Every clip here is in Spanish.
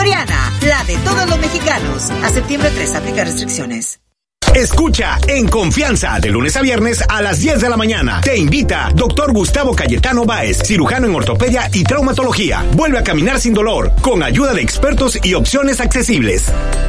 Soriana, la de todos los mexicanos. A septiembre 3, aplica restricciones. Escucha En Confianza de lunes a viernes a las 10 de la mañana. Te invita Dr. Gustavo Cayetano Báez, cirujano en ortopedia y traumatología. Vuelve a caminar sin dolor, con ayuda de expertos y opciones accesibles.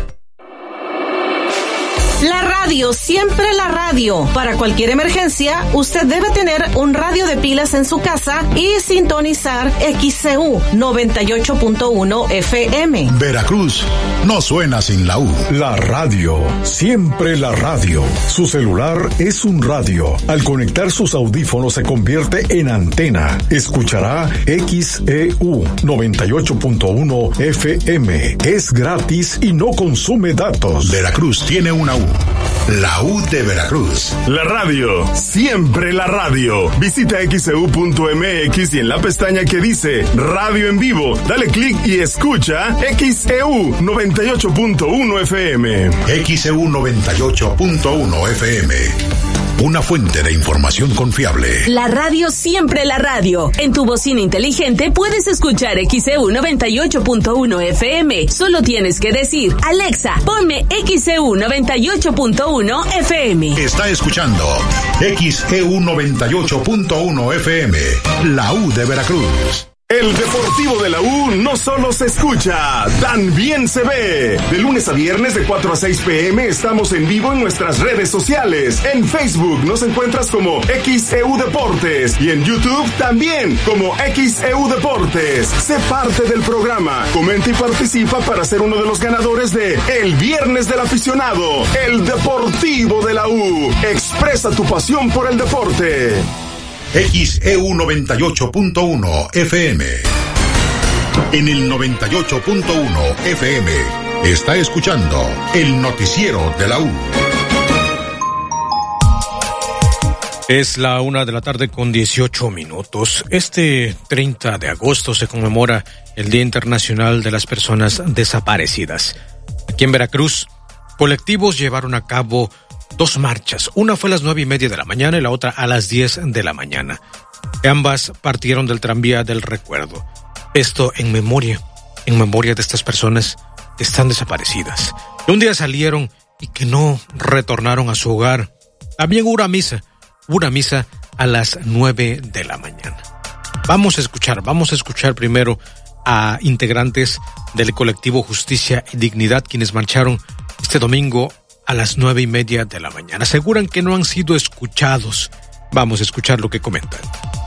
La radio, siempre la radio. Para cualquier emergencia, usted debe tener un radio de pilas en su casa y sintonizar XCU 98.1 FM. Veracruz no suena sin la U. La radio, siempre la radio. Su celular es un radio. Al conectar sus audífonos se convierte en antena. Escuchará XEU 98.1 FM. Es gratis y no consume datos. Veracruz tiene una U. La U de Veracruz. La radio, siempre la radio. Visita xeu.mx y en la pestaña que dice Radio en Vivo, dale clic y escucha XEU 98.1 FM. XEU 98.1 FM. Una fuente de información confiable. La radio, siempre la radio. En tu bocina inteligente puedes escuchar XEU 98.1 FM. Solo tienes que decir, Alexa, ponme XEU 98.1 FM. Está escuchando XEU 98.1 FM. La U de Veracruz. El Deportivo de la U no solo se escucha, también se ve. De lunes a viernes de 4 a 6 p.m. estamos en vivo en nuestras redes sociales. En Facebook nos encuentras como XEU Deportes y en YouTube también como XEU Deportes. Sé parte del programa, comenta y participa para ser uno de los ganadores de El Viernes del Aficionado, el Deportivo de la U. Expresa tu pasión por el deporte. XEU 98.1 FM. En el 98.1 FM está escuchando el noticiero de la U. Es la 1:18 p.m. Este 30 de agosto se conmemora el Día Internacional de las Personas Desaparecidas. Aquí en Veracruz, colectivos llevaron a cabo 2 marchas. Una fue a las 9:30 de la mañana y la otra a las 10 de la mañana. Ambas partieron del tranvía del recuerdo. Esto en memoria de estas personas que están desaparecidas. Que un día salieron y que no retornaron a su hogar. También hubo una misa a las 9 de la mañana. Vamos a escuchar primero a integrantes del colectivo Justicia y Dignidad, quienes marcharon este domingo a las 9:30 de la mañana. Aseguran que no han sido escuchados. Vamos a escuchar lo que comentan.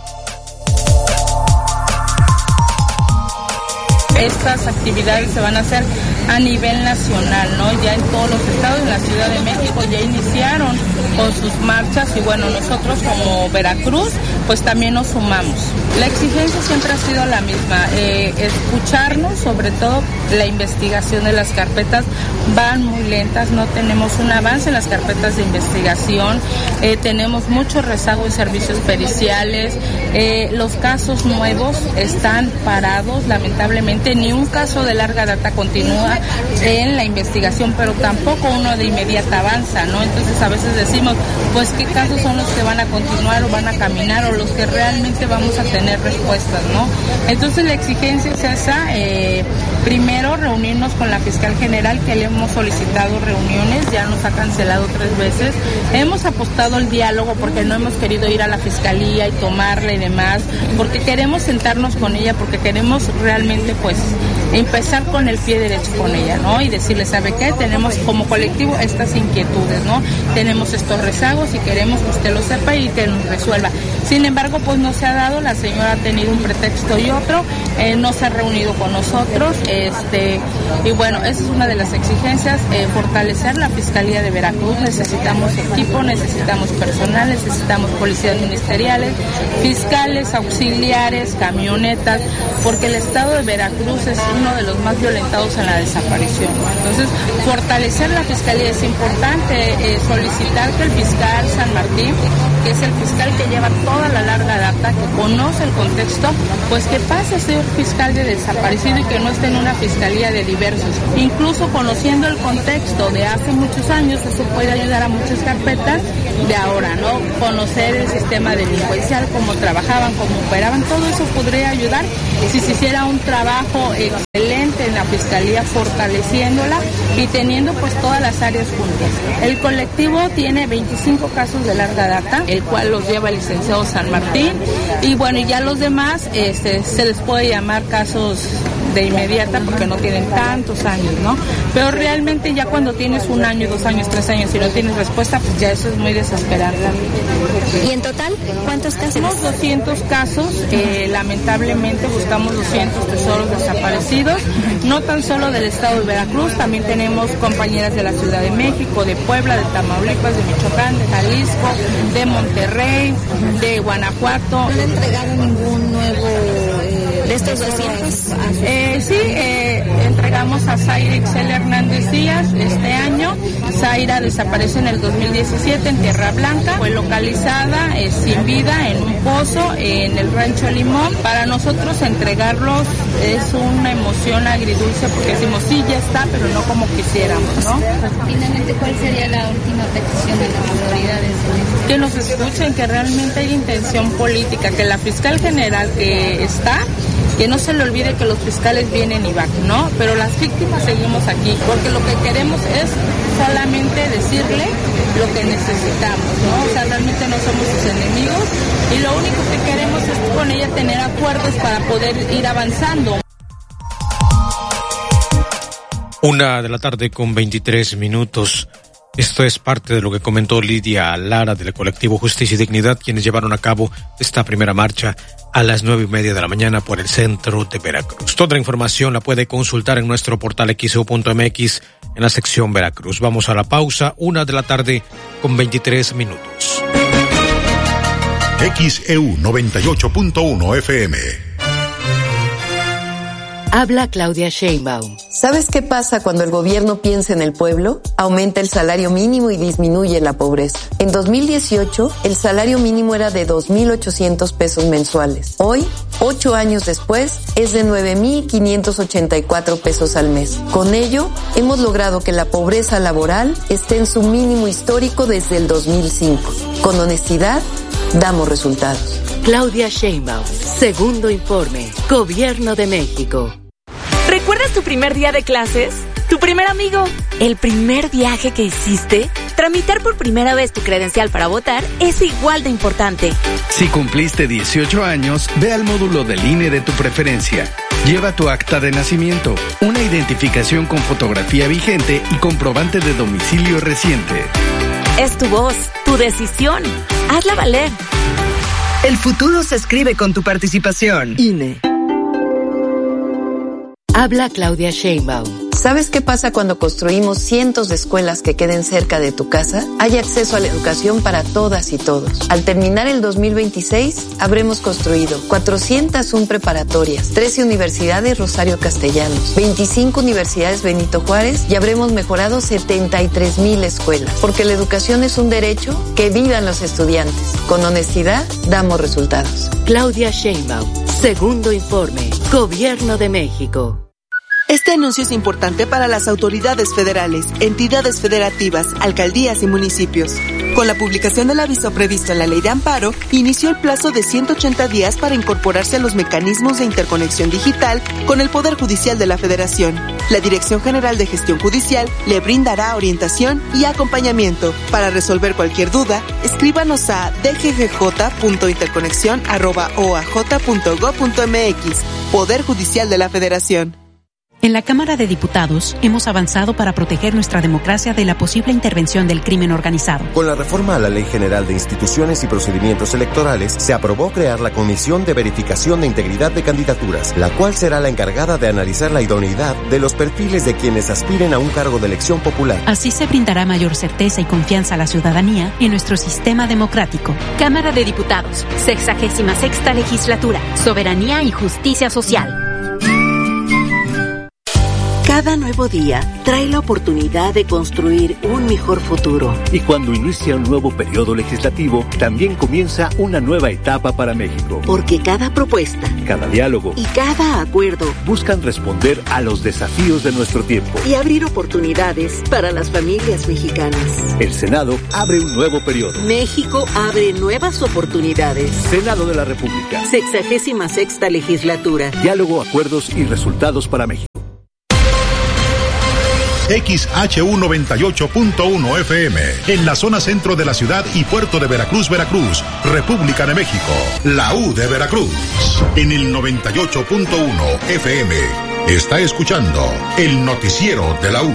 Estas actividades se van a hacer a nivel nacional, ¿no? Ya en todos los estados, en la Ciudad de México ya iniciaron con sus marchas y bueno, nosotros como Veracruz pues también nos sumamos. La exigencia siempre ha sido la misma, escucharnos, sobre todo la investigación de las carpetas van muy lentas, no tenemos un avance en las carpetas de investigación, tenemos mucho rezago en servicios periciales, los casos nuevos están parados, lamentablemente ni un caso de larga data continúa en la investigación, pero tampoco uno de inmediata avanza, ¿no? Entonces a veces decimos, pues qué casos son los que van a continuar o van a caminar o los que realmente vamos a tener respuestas, ¿no? Entonces la exigencia es esa, primero reunirnos con la fiscal general, que le hemos solicitado reuniones, ya nos ha cancelado 3 veces, hemos apostado al diálogo porque no hemos querido ir a la fiscalía y tomarla y demás, porque queremos sentarnos con ella, porque queremos realmente pues empezar con el pie derecho con ella, ¿no? Y decirle, ¿sabe qué? Tenemos como colectivo estas inquietudes, ¿no? Tenemos estos rezagos y queremos que usted lo sepa y que nos resuelva. Sin embargo, pues no se ha dado, la señora ha tenido un pretexto y otro, no se ha reunido con nosotros, y bueno, esa es una de las exigencias, fortalecer la Fiscalía de Veracruz, necesitamos equipo, necesitamos personal, necesitamos policías ministeriales, fiscales, auxiliares, camionetas, porque el estado de Veracruz es uno de los más violentados en la desaparición, ¿no? Entonces, fortalecer la Fiscalía es importante, solicitar que el fiscal San Martín, que es el fiscal que lleva toda la larga data, que conoce el contexto, pues que pase a ser fiscal de desaparecido y que no esté en una fiscalía de diversos. Incluso conociendo el contexto de hace muchos años, eso puede ayudar a muchas carpetas de ahora, ¿no? Conocer el sistema delincuencial, cómo trabajaban, cómo operaban, todo eso podría ayudar si se hiciera un trabajo excelente en la Fiscalía fortaleciéndola y teniendo pues todas las áreas juntas. El colectivo tiene 25 casos de larga data, el cual los lleva el licenciado San Martín, y bueno, ya los demás se les puede llamar casos de inmediata porque no tienen tantos años, ¿no? Pero realmente ya cuando tienes 1 año, 2 años, 3 años y no tienes respuesta, pues ya eso es muy desesperante. ¿Y en total cuántos casos? Tenemos 200 casos, lamentablemente buscamos 200 tesoros desaparecidos, no tan solo del estado de Veracruz, también tenemos compañeras de la Ciudad de México, de Puebla, de Tamaulipas, de Michoacán, de Jalisco, de Monterrey, de Guanajuato. ¿No le entregaron ningún nuevo de estos 200? Sí, entregamos a Zaira Ixel Hernández Díaz este año. Zaira desapareció en el 2017 en Tierra Blanca, fue localizada sin vida en un pozo en el Rancho Limón. Para nosotros entregarlos es una emoción agridulce porque decimos sí, ya está, pero no como quisiéramos, ¿no? Finalmente, ¿cuál sería la última petición de las autoridades? Que nos escuchen, que realmente hay intención política, que la fiscal general que está, que no se le olvide que los fiscales vienen y van, ¿no? Pero las víctimas seguimos aquí, porque lo que queremos es solamente decirle lo que necesitamos, ¿no? O sea, realmente no somos sus enemigos y lo único que queremos es con ella tener acuerdos para poder ir avanzando. 1:23 p.m. Esto es parte de lo que comentó Lidia Lara del colectivo Justicia y Dignidad, quienes llevaron a cabo esta primera marcha a las 9:30 a.m. por el centro de Veracruz. Toda la información la puede consultar en nuestro portal xeu.mx en la sección Veracruz. Vamos a la pausa, 1:23 p.m. XEU 98.1 FM. Habla Claudia Sheinbaum. ¿Sabes qué pasa cuando el gobierno piensa en el pueblo? Aumenta el salario mínimo y disminuye la pobreza. En 2018, el salario mínimo era de 2,800 pesos mensuales. Hoy, 8 años después, es de 9,584 pesos al mes. Con ello, hemos logrado que la pobreza laboral esté en su mínimo histórico desde el 2005. Con honestidad, damos resultados. Claudia Sheinbaum, segundo informe, Gobierno de México. ¿Recuerdas tu primer día de clases? ¿Tu primer amigo? ¿El primer viaje que hiciste? Tramitar por primera vez tu credencial para votar es igual de importante. Si cumpliste 18 años, ve al módulo del INE de tu preferencia. Lleva tu acta de nacimiento, una identificación con fotografía vigente y comprobante de domicilio reciente. Es tu voz, tu decisión. Hazla valer. El futuro se escribe con tu participación. INE. Habla Claudia Sheinbaum. ¿Sabes qué pasa cuando construimos cientos de escuelas que queden cerca de tu casa? Hay acceso a la educación para todas y todos. Al terminar el 2026, habremos construido 401 preparatorias, 13 universidades Rosario Castellanos, 25 universidades Benito Juárez y habremos mejorado 73,000 escuelas. Porque la educación es un derecho, que vivan los estudiantes. Con honestidad, damos resultados. Claudia Sheinbaum, segundo informe, Gobierno de México. Este anuncio es importante para las autoridades federales, entidades federativas, alcaldías y municipios. Con la publicación del aviso previsto en la Ley de Amparo, inició el plazo de 180 días para incorporarse a los mecanismos de interconexión digital con el Poder Judicial de la Federación. La Dirección General de Gestión Judicial le brindará orientación y acompañamiento. Para resolver cualquier duda, escríbanos a dggj.interconexion@oaj.gov.mx. Poder Judicial de la Federación. En la Cámara de Diputados hemos avanzado para proteger nuestra democracia de la posible intervención del crimen organizado. Con la reforma a la Ley General de Instituciones y Procedimientos Electorales, se aprobó crear la Comisión de Verificación de Integridad de Candidaturas, la cual será la encargada de analizar la idoneidad de los perfiles de quienes aspiren a un cargo de elección popular. Así se brindará mayor certeza y confianza a la ciudadanía en nuestro sistema democrático. Cámara de Diputados, 66ª Legislatura, Soberanía y Justicia Social. Cada nuevo día trae la oportunidad de construir un mejor futuro. Y cuando inicia un nuevo periodo legislativo, también comienza una nueva etapa para México. Porque cada propuesta, cada diálogo y cada acuerdo buscan responder a los desafíos de nuestro tiempo y abrir oportunidades para las familias mexicanas. El Senado abre un nuevo periodo. México abre nuevas oportunidades. Senado de la República. 66ª Legislatura. Diálogo, acuerdos y resultados para México. XHU 98.1 FM, en la zona centro de la ciudad y puerto de Veracruz, Veracruz, República de México. La U de Veracruz, en el 98.1 FM. Está escuchando el noticiero de la U.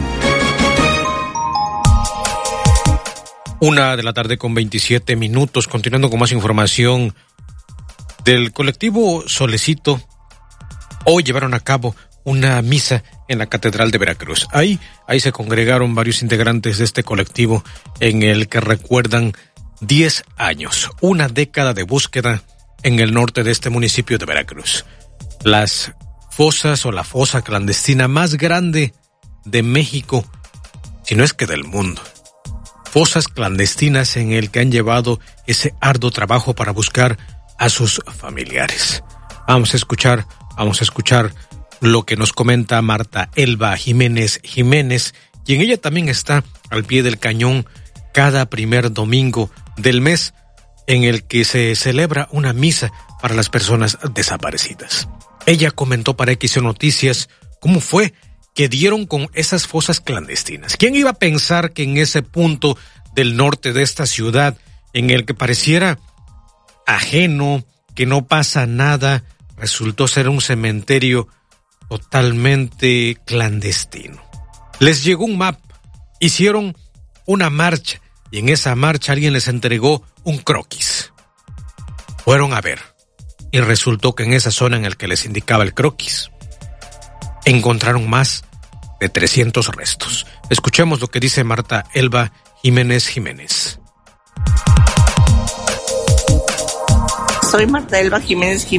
1:27 p.m. Continuando con más información del colectivo Solecito, hoy llevaron a cabo una misa en la Catedral de Veracruz. Ahí se congregaron varios integrantes de este colectivo en el que recuerdan 10 años, una década de búsqueda en el norte de este municipio de Veracruz. Las fosas o la fosa clandestina más grande de México, si no es que del mundo. Fosas clandestinas en el que han llevado ese arduo trabajo para buscar a sus familiares. Vamos a escuchar lo que nos comenta Marta Elba Jiménez, quien ella también está al pie del cañón cada primer domingo del mes, en el que se celebra una misa para las personas desaparecidas. Ella comentó para XEU Noticias cómo fue que dieron con esas fosas clandestinas. ¿Quién iba a pensar que en ese punto del norte de esta ciudad, en el que pareciera ajeno, que no pasa nada, resultó ser un cementerio totalmente clandestino? Les llegó un mapa, hicieron una marcha y en esa marcha alguien les entregó un croquis. Fueron a ver y resultó que en esa zona en el que les indicaba el croquis encontraron más de 300 restos. Escuchemos lo que dice Marta Elba Jiménez. Soy Marta Elba Jiménez,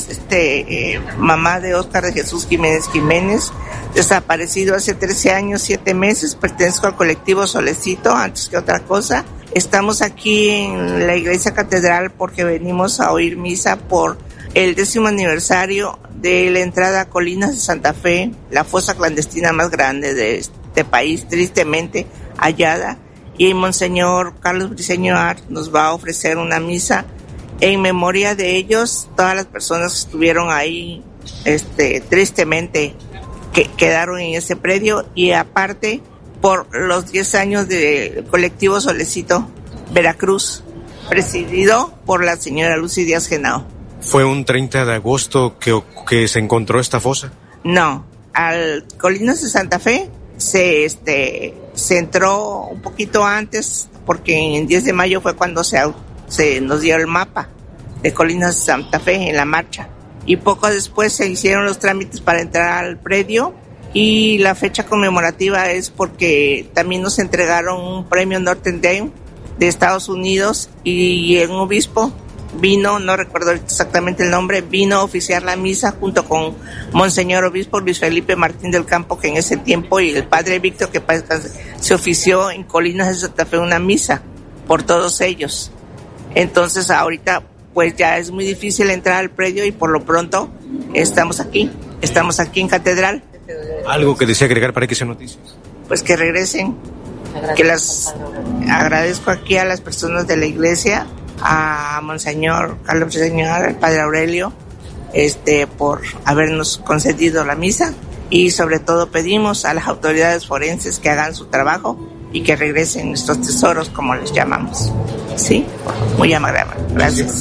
mamá de Óscar de Jesús Jiménez, desaparecido hace 13 años, 7 meses. Pertenezco al colectivo Solecito, antes que otra cosa. Estamos aquí en la iglesia catedral porque venimos a oír misa por el 10º aniversario de la entrada a Colinas de Santa Fe, la fosa clandestina más grande de este país, tristemente hallada. Y Monseñor Carlos Briceño Art nos va a ofrecer una misa en memoria de ellos, todas las personas que estuvieron ahí, tristemente que quedaron en ese predio, y aparte por los 10 años del colectivo Solecito Veracruz, presidido por la señora Lucy Díaz Genao. ¿Fue un 30 de agosto que se encontró esta fosa? No, al Colinas de Santa Fe se entró un poquito antes, porque en 10 de mayo fue cuando se nos dio el mapa de Colinas de Santa Fe en la marcha, y poco después se hicieron los trámites para entrar al predio, y la fecha conmemorativa es porque también nos entregaron un premio Notre Dame de Estados Unidos, y un obispo vino, no recuerdo exactamente el nombre, vino a oficiar la misa junto con Monseñor Obispo Luis Felipe Martín del Campo, que en ese tiempo, y el Padre Víctor, que se ofició en Colinas de Santa Fe una misa por todos ellos. Entonces ahorita pues ya es muy difícil entrar al predio, y por lo pronto estamos aquí en Catedral. ¿Algo que desea agregar para XEU Noticias? Pues que regresen, que las agradezco aquí a las personas de la iglesia, a Monseñor Carlos Briceño, al Padre Aurelio, por habernos concedido la misa, y sobre todo pedimos a las autoridades forenses que hagan su trabajo y que regresen nuestros tesoros, como les llamamos. Sí, muy amable. Gracias.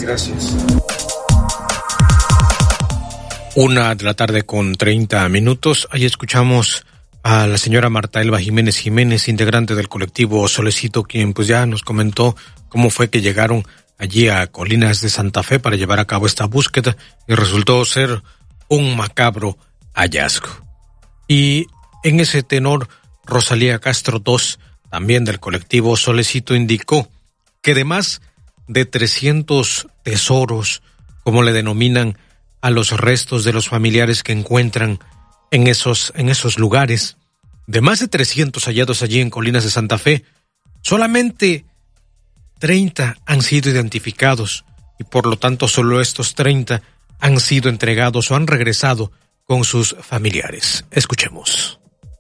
1:30 p.m. Ahí escuchamos a la señora Marta Elba Jiménez, integrante del colectivo Solecito, quien pues ya nos comentó cómo fue que llegaron allí a Colinas de Santa Fe para llevar a cabo esta búsqueda, y resultó ser un macabro hallazgo. Y en ese tenor, Rosalía Castro II, también del colectivo Solecito, indicó que de más de 300 tesoros, como le denominan a los restos de los familiares que encuentran en esos lugares, de más de 300 hallados allí en Colinas de Santa Fe, solamente 30 han sido identificados, y por lo tanto solo estos 30 han sido entregados o han regresado con sus familiares. Escuchemos.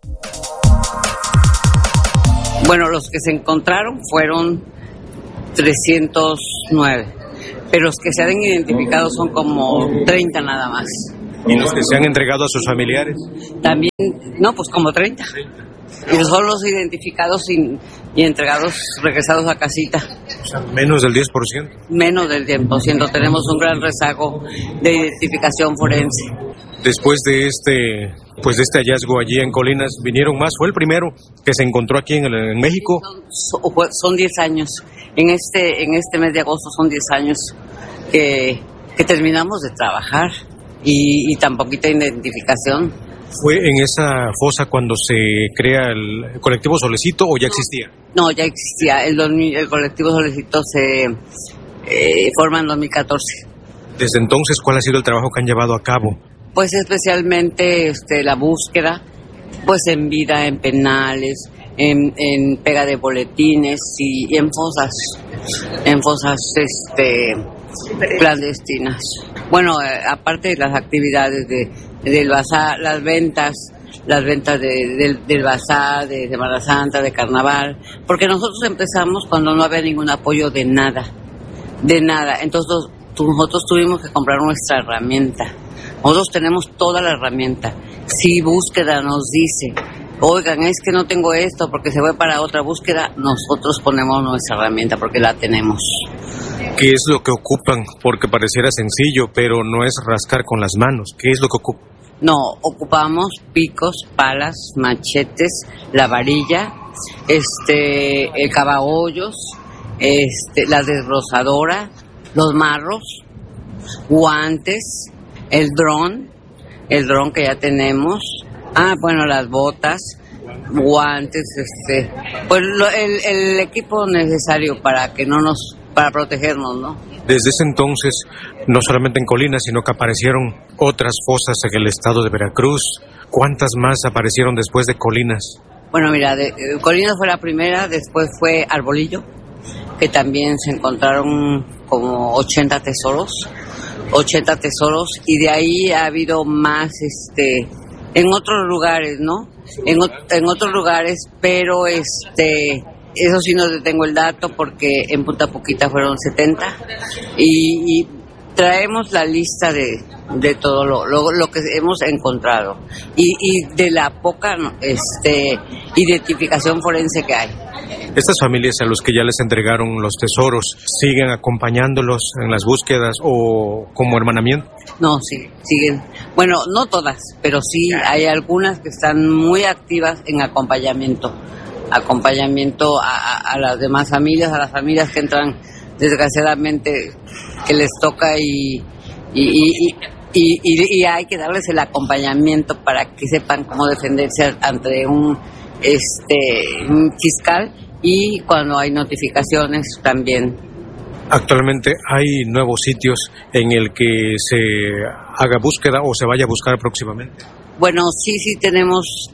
Bueno, los que se encontraron fueron 309, pero los que se han identificado son como 30 nada más. ¿Y los que se han entregado a sus familiares? También, no, pues como 30. Y son los identificados y entregados, regresados a casita. O sea, menos del 10%. Menos del 10%. Tenemos un gran rezago de identificación forense. Después de este hallazgo allí en Colinas, ¿vinieron más? ¿Fue el primero que se encontró aquí en México? Son 10 años. En este mes de agosto son 10 años que terminamos de trabajar y tan poquita identificación. ¿Fue en esa fosa cuando se crea el colectivo Solecito o ya existía? No, ya existía. El colectivo Solecito se forma en 2014. Desde entonces, ¿cuál ha sido el trabajo que han llevado a cabo? Pues especialmente la búsqueda, pues en vida, en penales, en pega de boletines y en fosas clandestinas. Bueno, aparte de las actividades del bazar, las ventas del bazar, de Semana Santa, de Carnaval, porque nosotros empezamos cuando no había ningún apoyo de nada. Entonces nosotros tuvimos que comprar nuestra herramienta. Nosotros tenemos toda la herramienta. Si búsqueda nos dice, oigan, es que no tengo esto porque se fue para otra búsqueda, nosotros ponemos nuestra herramienta porque la tenemos. ¿Qué es lo que ocupan? Porque pareciera sencillo, pero no es rascar con las manos. ¿Qué es lo que ocupan? No, ocupamos picos, palas, machetes, la varilla, el cavahoyos, la desbrozadora, los marros, guantes, el dron que ya tenemos, las botas, guantes, pues el equipo necesario para protegernos, ¿no? Desde ese entonces, no solamente en Colinas, sino que aparecieron otras fosas en el estado de Veracruz. ¿Cuántas más aparecieron después de Colinas? Bueno, mira, Colinas fue la primera, después fue Arbolillo, que también se encontraron como 80 tesoros, y de ahí ha habido más, en otros lugares, ¿no? En otros lugares, pero eso sí no te tengo el dato porque en Punta Poquita fueron 70 y traemos la lista de todo lo que hemos encontrado y de la poca identificación forense que hay. ¿Estas familias a los que ya les entregaron los tesoros siguen acompañándolos en las búsquedas o como hermanamiento? No, sí, siguen. Bueno, no todas, pero sí hay algunas que están muy activas en acompañamiento a las demás familias, a las familias que entran desgraciadamente, que les toca y hay que darles el acompañamiento para que sepan cómo defenderse ante un fiscal y cuando hay notificaciones también. Actualmente hay nuevos sitios en el que se haga búsqueda o se vaya a buscar próximamente. Bueno, sí tenemos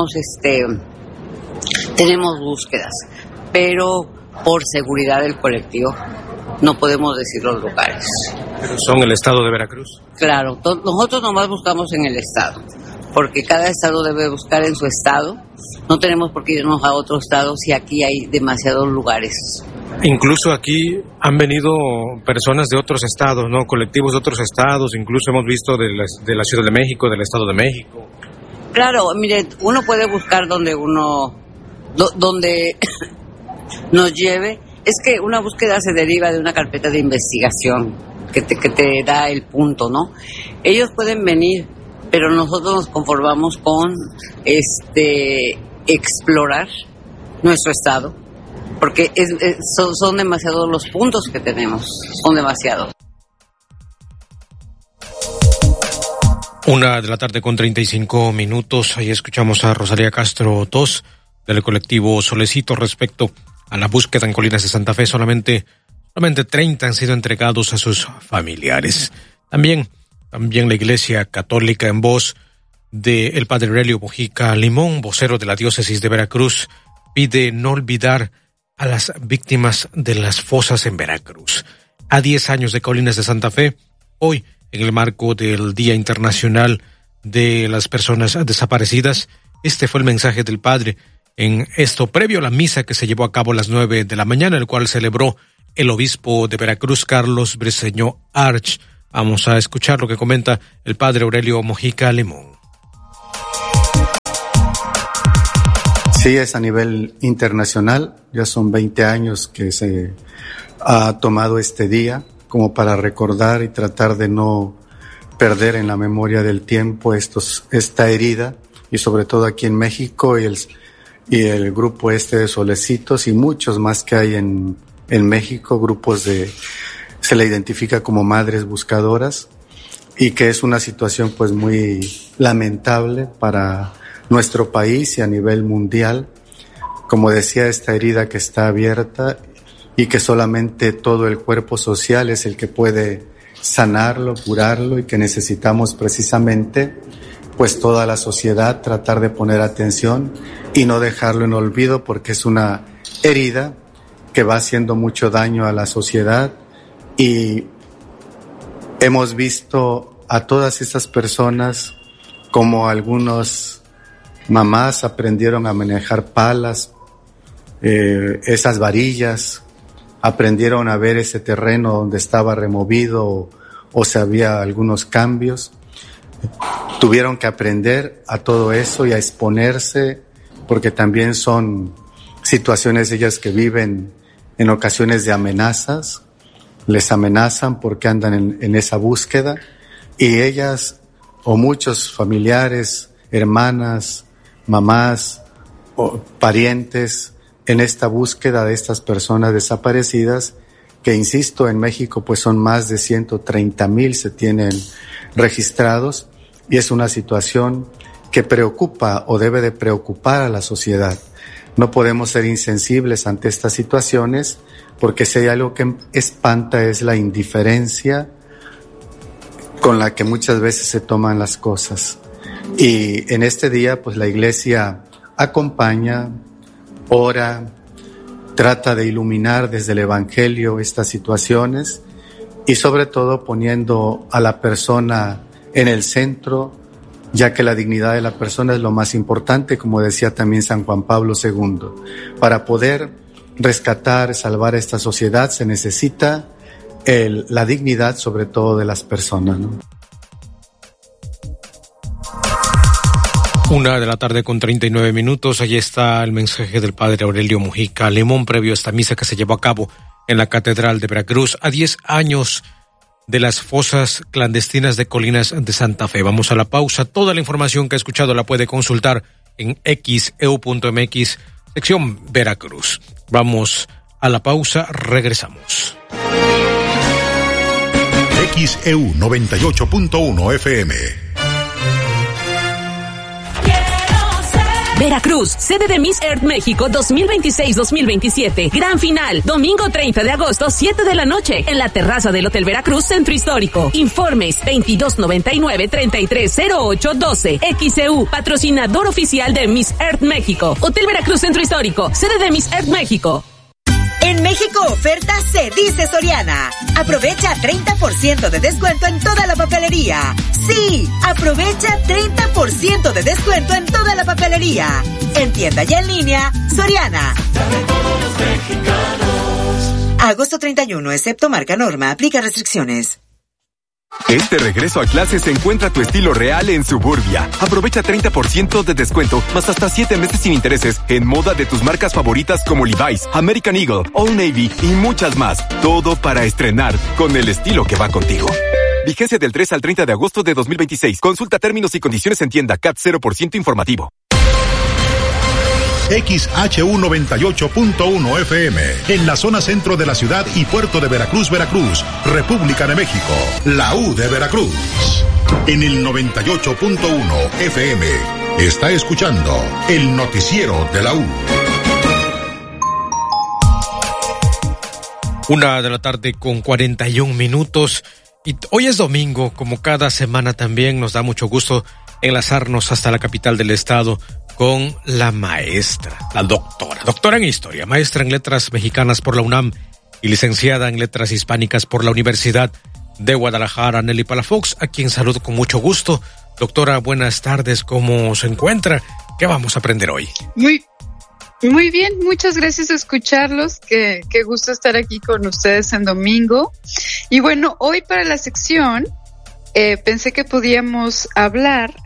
búsquedas, pero por seguridad del colectivo no podemos decir los lugares. ¿Pero son el estado de Veracruz? Claro, nosotros nomás buscamos en el estado, porque cada estado debe buscar en su estado. No tenemos por qué irnos a otro estado si aquí hay demasiados lugares. Incluso aquí han venido personas de otros estados, ¿no? Colectivos de otros estados, incluso hemos visto de la Ciudad de México, del Estado de México. Claro, mire, uno puede buscar donde nos lleve. Es que una búsqueda se deriva de una carpeta de investigación que te da el punto, ¿no? Ellos pueden venir, pero nosotros nos conformamos con explorar nuestro estado, porque son demasiados los puntos que tenemos, son demasiados. 1:35 Ahí escuchamos a Rosalía Castro Tos del colectivo Solecito respecto a la búsqueda en Colinas de Santa Fe. Solamente 30 han sido entregados a sus familiares. También la Iglesia Católica, en voz del Padre Aurelio Mojica Limón, vocero de la Diócesis de Veracruz, pide no olvidar a las víctimas de las fosas en Veracruz. A 10 años de Colinas de Santa Fe, hoy, en el marco del Día Internacional de las Personas Desaparecidas, este fue el mensaje del Padre en esto previo a la misa que se llevó a cabo a las 9 de la mañana, el cual celebró el obispo de Veracruz, Carlos Briceño Arch. Vamos a escuchar lo que comenta el Padre Aurelio Mojica Limón. Sí, es a nivel internacional. Ya son 20 años que se ha tomado este día como para recordar y tratar de no perder en la memoria del tiempo esta herida, y sobre todo aquí en México y el grupo de Solecitos y muchos más que hay en México, se le identifica como madres buscadoras, y que es una situación pues muy lamentable para nuestro país y a nivel mundial. Como decía, esta herida que está abierta y que solamente todo el cuerpo social es el que puede sanarlo, curarlo, y que necesitamos precisamente pues toda la sociedad tratar de poner atención y no dejarlo en olvido, porque es una herida que va haciendo mucho daño a la sociedad. Y hemos visto a todas esas personas como algunos mamás aprendieron a manejar palas, esas varillas, aprendieron a ver ese terreno donde estaba removido o se había algunos cambios. Tuvieron que aprender a todo eso y a exponerse, porque también son situaciones ellas que viven en ocasiones de amenazas. Les amenazan porque andan en esa búsqueda, y ellas o muchos familiares, hermanas, mamás o parientes en esta búsqueda de estas personas desaparecidas, que insisto, en México pues son más de 130,000 se tienen registrados, y es una situación que preocupa o debe de preocupar a la sociedad. No podemos ser insensibles ante estas situaciones, porque si hay algo que espanta es la indiferencia con la que muchas veces se toman las cosas. Y en este día pues la Iglesia acompaña, ora, trata de iluminar desde el Evangelio estas situaciones, y sobre todo poniendo a la persona en el centro, ya que la dignidad de la persona es lo más importante, como decía también San Juan Pablo II. Para poder rescatar, salvar a esta sociedad se necesita la dignidad sobre todo de las personas, ¿no? 1:39 p.m. Allí está el mensaje del padre Aurelio Mujica Limón previo a esta misa que se llevó a cabo en la Catedral de Veracruz a 10 años de las fosas clandestinas de Colinas de Santa Fe. Vamos a la pausa. Toda la información que ha escuchado la puede consultar en xeu.mx, sección Veracruz. Vamos a la pausa, regresamos. XEU 98.1 FM. Veracruz, sede de Miss Earth México 2026-2027. Gran final, domingo 30 de agosto, 7 de la noche, en la terraza del Hotel Veracruz, Centro Histórico. Informes 2299-330812. XEU, patrocinador oficial de Miss Earth México. Hotel Veracruz, Centro Histórico, sede de Miss Earth México. En México oferta se dice Soriana. Aprovecha 30% de descuento en toda la papelería. Sí, aprovecha 30% de descuento en toda la papelería. En tienda y en línea, Soriana. Agosto 31, excepto marca Norma, aplica restricciones. Este regreso a clases encuentra tu estilo real en Suburbia. Aprovecha 30% de descuento, más hasta 7 meses sin intereses, en moda de tus marcas favoritas como Levi's, American Eagle, Old Navy y muchas más. Todo para estrenar con el estilo que va contigo. Vigencia del 3 al 30 de agosto de 2026. Consulta términos y condiciones en tienda. CAT 0% informativo. XHU 98.1 FM, en la zona centro de la ciudad y puerto de Veracruz, Veracruz, República de México, la U de Veracruz. En el 98.1 FM, está escuchando el noticiero de la U. 1:41 p.m. Y hoy es domingo, como cada semana también nos da mucho gusto enlazarnos hasta la capital del estado con la maestra, la doctora en historia, maestra en letras mexicanas por la UNAM y licenciada en letras hispánicas por la Universidad de Guadalajara, Nelly Palafox, a quien saludo con mucho gusto. Doctora, buenas tardes, ¿cómo se encuentra? ¿Qué vamos a aprender hoy? Muy bien, muchas gracias por escucharlos, qué gusto estar aquí con ustedes en domingo. Y bueno, hoy para la sección pensé que podíamos hablar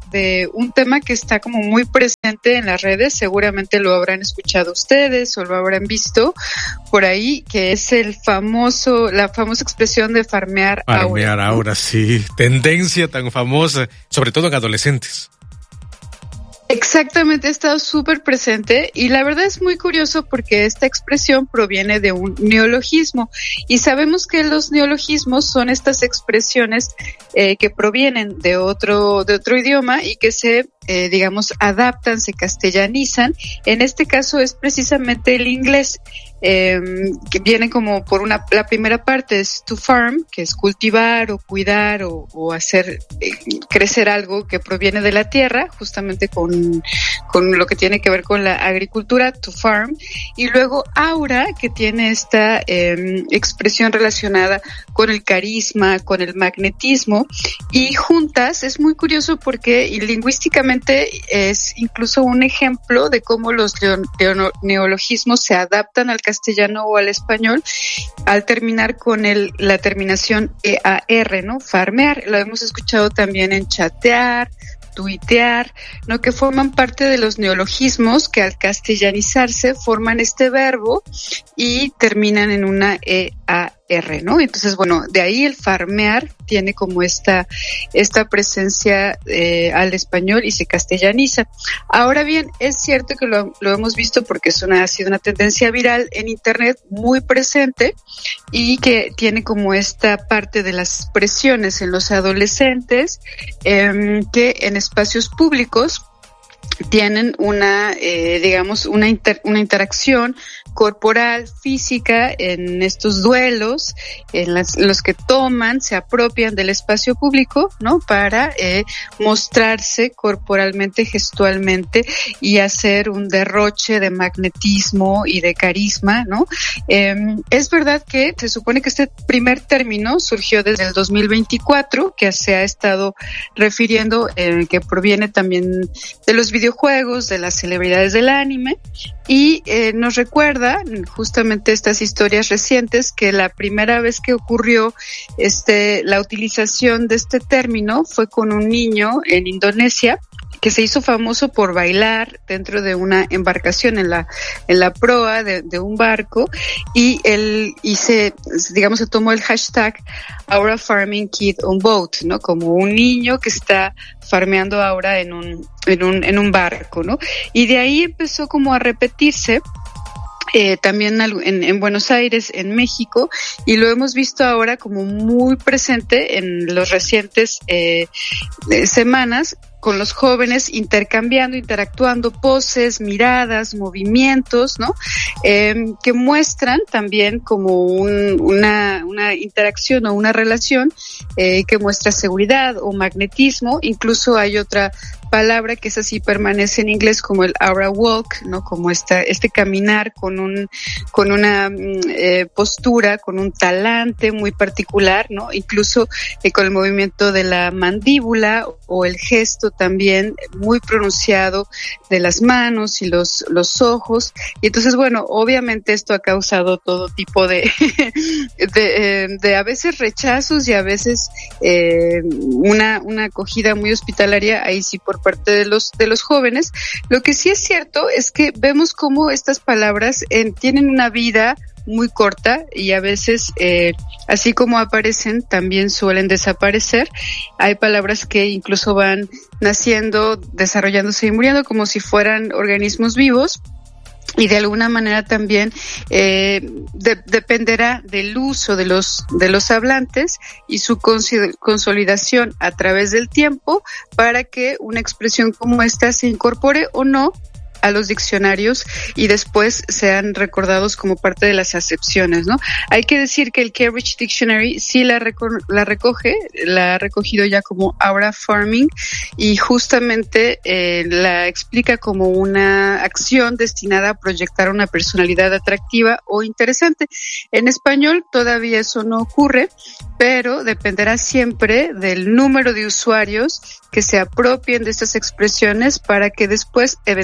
de un tema que está como muy presente en las redes, seguramente lo habrán escuchado ustedes o lo habrán visto por ahí, que es la famosa expresión de farmear aura. Farmear aura, sí, tendencia tan famosa, sobre todo en adolescentes. Exactamente, ha estado súper presente y la verdad es muy curioso porque esta expresión proviene de un neologismo y sabemos que los neologismos son estas expresiones que provienen de otro idioma y que se adaptan, se castellanizan. En este caso es precisamente el inglés, que viene como por la primera parte es to farm, que es cultivar o cuidar o hacer crecer algo que proviene de la tierra, justamente con lo que tiene que ver con la agricultura, to farm, y luego aura, que tiene esta expresión relacionada con el carisma, con el magnetismo, y juntas es muy curioso porque lingüísticamente es incluso un ejemplo de cómo los neologismos se adaptan al castellano o al español al terminar con la terminación EAR, ¿no? Farmear. Lo hemos escuchado también en chatear, tuitear, ¿no? Que forman parte de los neologismos que al castellanizarse forman este verbo y terminan en una EAR, ¿no? Entonces, bueno, de ahí el farmear tiene como esta presencia al español y se castellaniza. Ahora bien, es cierto que lo hemos visto porque ha sido una tendencia viral en internet muy presente y que tiene como esta parte de las expresiones en los adolescentes que en espacios públicos tienen una interacción corporal, física en estos duelos, en los que se apropian del espacio público, ¿no? Para mostrarse corporalmente, gestualmente y hacer un derroche de magnetismo y de carisma, ¿no? Es verdad que se supone que este primer término surgió desde el 2024, que se ha estado refiriendo, que proviene también de los videojuegos, de las celebridades del anime, y nos recuerda justamente estas historias recientes que la primera vez que ocurrió la utilización de este término fue con un niño en Indonesia que se hizo famoso por bailar dentro de una embarcación en la proa de un barco y se tomó el hashtag Aura Farming Kid on Boat, ¿no? Como un niño que está farmeando aura en un barco, ¿no? Y de ahí empezó como a repetirse también en Buenos Aires, en México, y lo hemos visto ahora como muy presente en los recientes semanas, con los jóvenes interactuando poses, miradas, movimientos, ¿no? Que muestran también como una interacción o una relación que muestra seguridad o magnetismo. Incluso hay otra palabra que es así, permanece en inglés como el aura walk, ¿no? Como este caminar con una postura, con un talante muy particular, ¿no? Incluso con el movimiento de la mandíbula o el gesto también muy pronunciado de las manos y los ojos. Y entonces, bueno, obviamente esto ha causado todo tipo de a veces rechazos y a veces una acogida muy hospitalaria, ahí sí por parte de los jóvenes. Lo que sí es cierto es que vemos cómo estas palabras tienen una vida muy corta y a veces, así como aparecen, también suelen desaparecer. Hay palabras que incluso van naciendo, desarrollándose y muriendo como si fueran organismos vivos. Y de alguna manera también dependerá del uso de los hablantes y su consolidación a través del tiempo para que una expresión como esta se incorpore o no a los diccionarios y después sean recordados como parte de las acepciones, ¿no? Hay que decir que el Cambridge Dictionary sí la recoge, la ha recogido ya como aura farming y justamente la explica como una acción destinada a proyectar una personalidad atractiva o interesante. En español todavía eso no ocurre, pero dependerá siempre del número de usuarios que se apropien de estas expresiones para que después eventualmente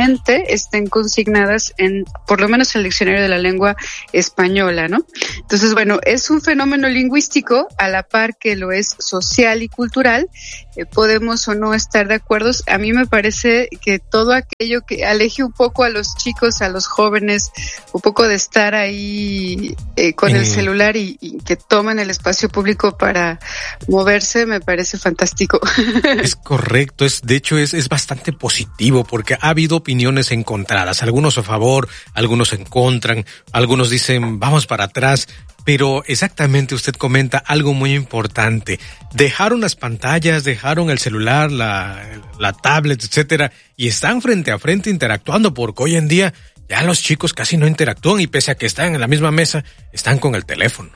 forzosamente estén consignadas en, por lo menos en el diccionario de la lengua española, ¿no? Entonces, bueno, es un fenómeno lingüístico a la par que lo es social y cultural. Podemos o no estar de acuerdo. A mí me parece que todo aquello que aleje un poco a los chicos, a los jóvenes, un poco de estar ahí con el celular y que tomen el espacio público para moverse, me parece fantástico. Es correcto, de hecho es bastante positivo porque ha habido opiniones encontradas, algunos a favor, algunos en contra, algunos dicen vamos para atrás, pero exactamente usted comenta algo muy importante. Dejaron las pantallas, dejaron el celular, la tablet, etcétera, y están frente a frente interactuando, porque hoy en día ya los chicos casi no interactúan y pese a que están en la misma mesa, están con el teléfono.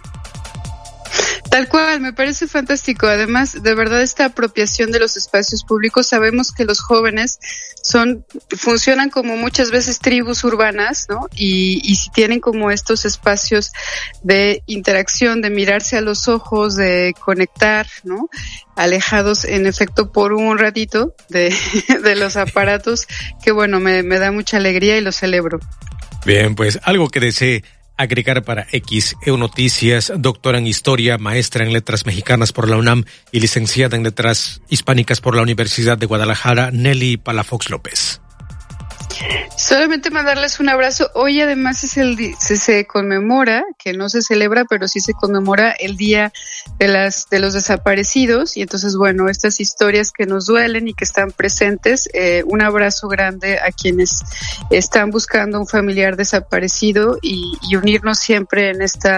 Tal cual, me parece fantástico. Además, de verdad, esta apropiación de los espacios públicos, sabemos que los jóvenes funcionan como muchas veces tribus urbanas, ¿no? Y si tienen como estos espacios de interacción, de mirarse a los ojos, de conectar, ¿no? Alejados, en efecto, por un ratito de los aparatos, que bueno, me da mucha alegría y lo celebro. Bien, pues algo que desee agregar para XEU Noticias, doctora en Historia, maestra en Letras Mexicanas por la UNAM y licenciada en Letras Hispánicas por la Universidad de Guadalajara, Nelly Palafox López. Solamente mandarles un abrazo. Hoy además se conmemora, que no se celebra, pero sí se conmemora el Día de los Desaparecidos, y entonces bueno, estas historias que nos duelen y que están presentes, un abrazo grande a quienes están buscando un familiar desaparecido y unirnos siempre en esta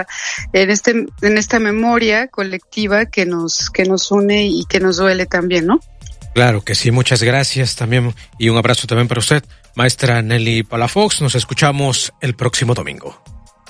memoria colectiva que nos une y que nos duele también, ¿no? Claro que sí, muchas gracias también y un abrazo también para usted, maestra Nelly Palafox. Nos escuchamos el próximo domingo.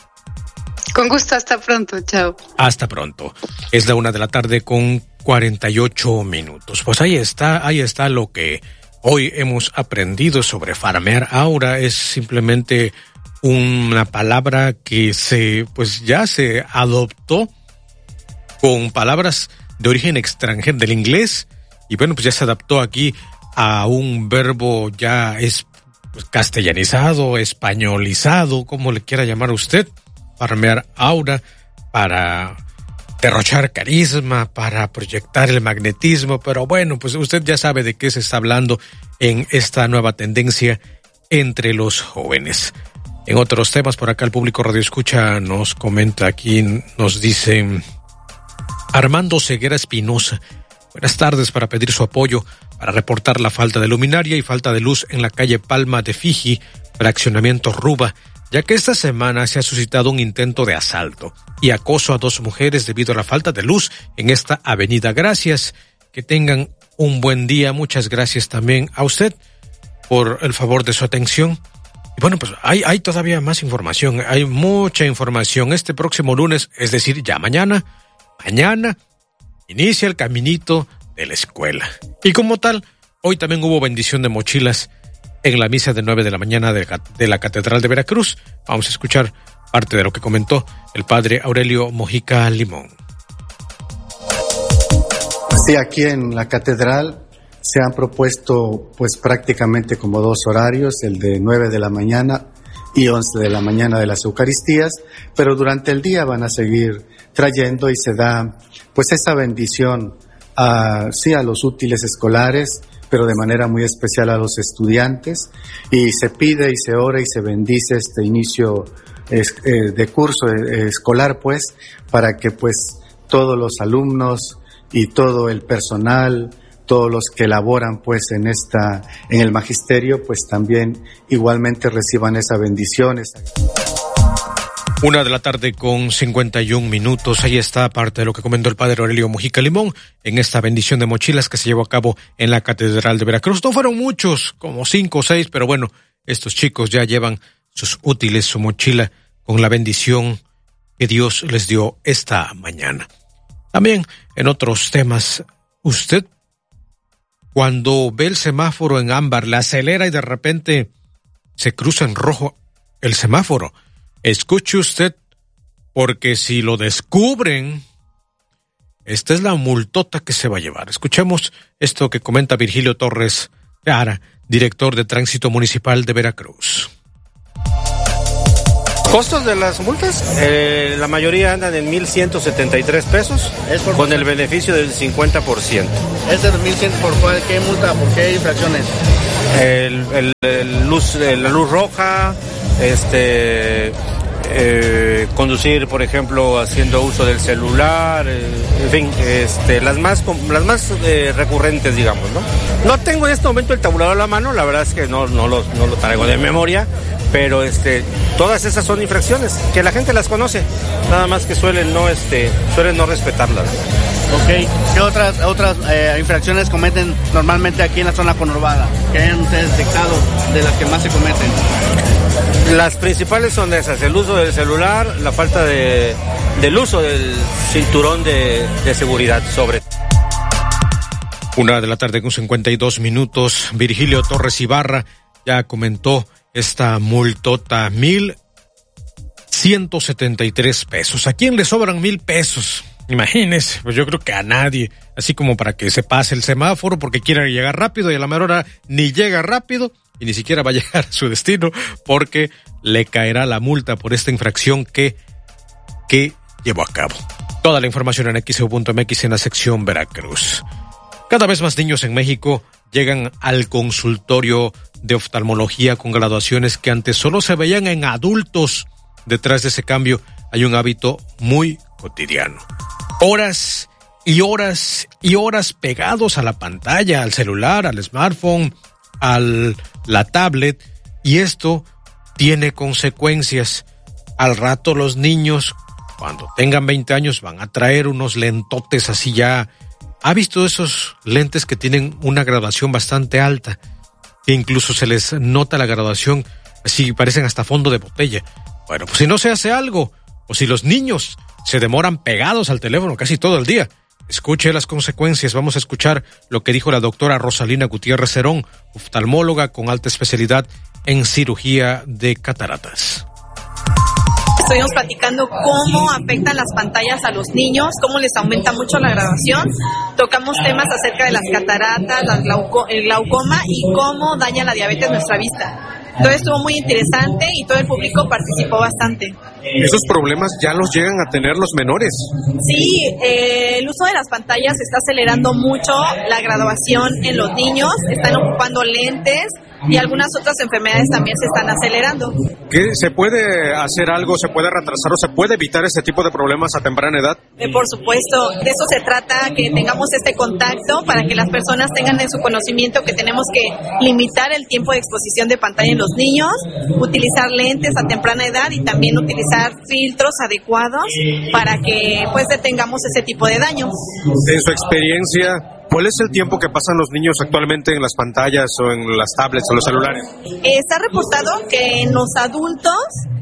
Con gusto, hasta pronto, chao. Hasta pronto. Es la 1:00 con 48 minutos. Pues ahí está lo que hoy hemos aprendido sobre farmear. Ahora es simplemente una palabra que ya se adoptó con palabras de origen extranjero del inglés. Y bueno, pues ya se adaptó aquí a un verbo ya castellanizado, españolizado, como le quiera llamar usted. Farmear aura, para derrochar carisma, para proyectar el magnetismo. Pero bueno, pues usted ya sabe de qué se está hablando en esta nueva tendencia entre los jóvenes. En otros temas, por acá el público Radio Escucha nos comenta aquí, nos dice Armando Ceguera Espinosa. Buenas tardes, para pedir su apoyo para reportar la falta de luminaria y falta de luz en la calle Palma de Fiji, fraccionamiento Ruba, ya que esta semana se ha suscitado un intento de asalto y acoso a 2 mujeres debido a la falta de luz en esta avenida. Gracias, que tengan un buen día. Muchas gracias también a usted por el favor de su atención. Y bueno, pues hay todavía más información, hay mucha información. Este próximo lunes, es decir, ya mañana, inicia el caminito de la escuela. Y como tal, hoy también hubo bendición de mochilas en la misa de 9 de la mañana de la Catedral de Veracruz. Vamos a escuchar parte de lo que comentó el padre Aurelio Mojica Limón. Sí, aquí en la Catedral se han propuesto pues prácticamente como 2 horarios, el de 9 de la mañana y 11 de la mañana de las Eucaristías, pero durante el día van a seguir trayendo y se da pues esa bendición a los útiles escolares, pero de manera muy especial a los estudiantes, y se pide y se ora y se bendice este inicio de curso escolar, pues, para que pues todos los alumnos y todo el personal, todos los que laboran pues en el magisterio, pues también igualmente reciban esa bendición. 1:00 con 51 minutos. Ahí está parte de lo que comentó el padre Aurelio Mojica Limón en esta bendición de mochilas que se llevó a cabo en la Catedral de Veracruz. No fueron muchos, como 5 o 6, pero bueno, estos chicos ya llevan sus útiles, su mochila, con la bendición que Dios les dio esta mañana. También en otros temas, usted cuando ve el semáforo en ámbar, le acelera y de repente se cruza en rojo el semáforo. Escuche usted, porque si lo descubren, esta es la multota que se va a llevar. Escuchemos esto que comenta Virgilio Torres Seara, director de Tránsito Municipal de Veracruz. ¿Costos de las multas? La mayoría andan en 1,173 pesos, con el beneficio del 50%. ¿Ese 1,100 por cuál? ¿Qué multa? ¿Por qué infracciones? La luz roja, conducir, por ejemplo, haciendo uso del celular, en fin, las más recurrentes, digamos, ¿no? No tengo en este momento el tabulador a la mano, la verdad es que no lo traigo de memoria, pero todas esas son infracciones que la gente las conoce, nada más que suelen no respetarlas. Ok, ¿qué otras infracciones cometen normalmente aquí en la zona conurbada? ¿Qué hayan ustedes detectado de las que más se cometen? Las principales son esas: el uso del celular, la falta del uso del cinturón de seguridad sobre. 1:00 con 52 minutos. Virgilio Torres Ibarra ya comentó esta multota, 1,173 pesos. ¿A quién le sobran 1,000 pesos? Imagínese, pues yo creo que a nadie, así como para que se pase el semáforo porque quiera llegar rápido y a la mera hora ni llega rápido y ni siquiera va a llegar a su destino porque le caerá la multa por esta infracción que llevó a cabo. Toda la información en xeu.mx en la sección Veracruz. Cada vez más niños en México llegan al consultorio de oftalmología con graduaciones que antes solo se veían en adultos. Detrás de ese cambio hay un hábito muy cotidiano. Horas y horas y horas pegados a la pantalla, al celular, al smartphone, la tablet, y esto tiene consecuencias. Al rato los niños, cuando tengan 20 años, van a traer unos lentotes así ya. ¿Ha visto esos lentes que tienen una graduación bastante alta? Que incluso se les nota la graduación, así parecen hasta fondo de botella. Bueno, pues si no se hace algo, o si los niños se demoran pegados al teléfono casi todo el día, escuche las consecuencias. Vamos a escuchar lo que dijo la doctora Rosalina Gutiérrez Cerón, oftalmóloga con alta especialidad en cirugía de cataratas. Estuvimos platicando cómo afectan las pantallas a los niños, cómo les aumenta mucho la graduación. Tocamos temas acerca de las cataratas, el glaucoma y cómo daña la diabetes nuestra vista. Entonces estuvo muy interesante y todo el público participó bastante. ¿Esos problemas ya los llegan a tener los menores? Sí, el uso de las pantallas está acelerando mucho la graduación en los niños, están ocupando lentes y algunas otras enfermedades también se están acelerando. ¿Qué se puede hacer algo, se puede retrasar o se puede evitar ese tipo de problemas a temprana edad? Por supuesto, de eso se trata, que tengamos este contacto para que las personas tengan en su conocimiento que tenemos que limitar el tiempo de exposición de pantalla en los niños, utilizar lentes a temprana edad y también utilizar filtros adecuados para que pues detengamos ese tipo de daños. En su experiencia, ¿cuál es el tiempo que pasan los niños actualmente en las pantallas o en las tablets o los celulares? Está reportado que en los adultos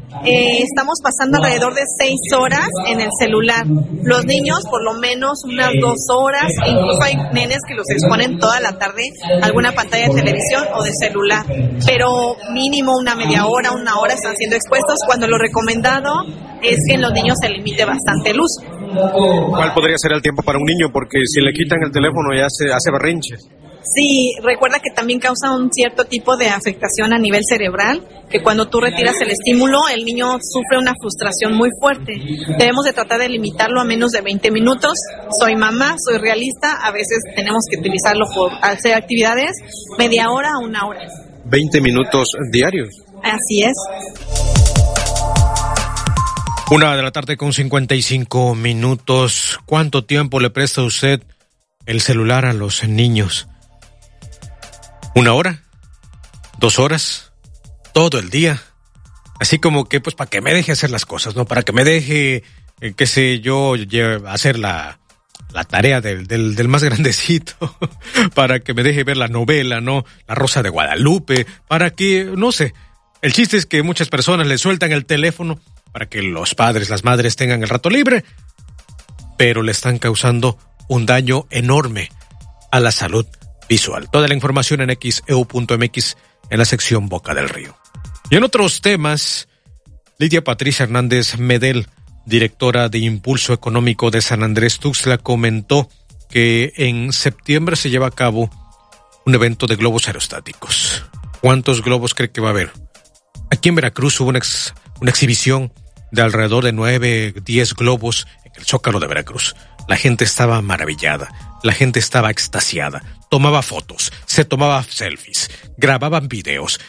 estamos pasando alrededor de 6 horas en el celular. Los niños por lo menos unas 2 horas, e incluso hay nenes que los exponen toda la tarde a alguna pantalla de televisión o de celular. Pero mínimo una media hora, 1 hora están siendo expuestos, cuando lo recomendado es que en los niños se limite bastante el uso. ¿Cuál podría ser el tiempo para un niño? Porque si le quitan el teléfono ya se hace berrinches. Sí, recuerda que también causa un cierto tipo de afectación a nivel cerebral, que cuando tú retiras el estímulo, el niño sufre una frustración muy fuerte. Debemos de tratar de limitarlo a menos de 20 minutos. Soy mamá, soy realista, a veces tenemos que utilizarlo por hacer actividades media hora a 1 hora. 20 minutos diarios. Así es. 1:00 con 55 minutos. ¿Cuánto tiempo le presta usted el celular a los niños? ¿1 hora? 2 horas? ¿Todo el día? Así como que, pues, para que me deje hacer las cosas, ¿no? Para que me deje, qué sé yo, hacer la tarea del más grandecito. Para que me deje ver la novela, ¿no? La Rosa de Guadalupe. Para que, no sé. El chiste es que muchas personas le sueltan el teléfono para que los padres, las madres tengan el rato libre, pero le están causando un daño enorme a la salud visual. Toda la información en xeu.mx en la sección Boca del Río. Y en otros temas, Lidia Patricia Hernández Medel, directora de Impulso Económico de San Andrés Tuxtla, comentó que en septiembre se lleva a cabo un evento de globos aerostáticos. ¿Cuántos globos cree que va a haber? Aquí en Veracruz hubo una exhibición de alrededor de 9, 10 globos en el Zócalo de Veracruz. La gente estaba maravillada, la gente estaba extasiada, tomaba fotos, se tomaba selfies, grababan videos,